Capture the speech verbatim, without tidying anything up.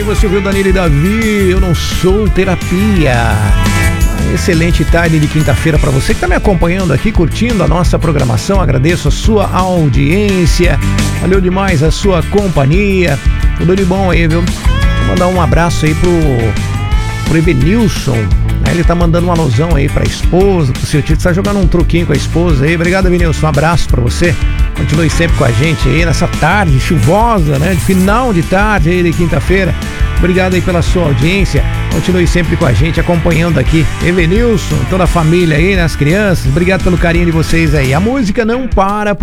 você ouviu Danilo e Davi, Eu Não Sou Terapia. Excelente tarde de quinta-feira para você que está me acompanhando aqui, curtindo a nossa programação. Agradeço a sua audiência, valeu demais a sua companhia. Tudo de bom aí, viu? Vou mandar um abraço aí pro, pro Evenilson. Ele tá mandando um alusão aí pra esposa, pro seu tio, tá jogando um truquinho com a esposa aí. Obrigado, Evenilson, um abraço pra você. Continue sempre com a gente aí nessa tarde chuvosa, né? De final de tarde aí de quinta-feira. Obrigado aí pela sua audiência. Continue sempre com a gente, acompanhando aqui. Evenilson, toda a família aí, né? As crianças. Obrigado pelo carinho de vocês aí. A música não para.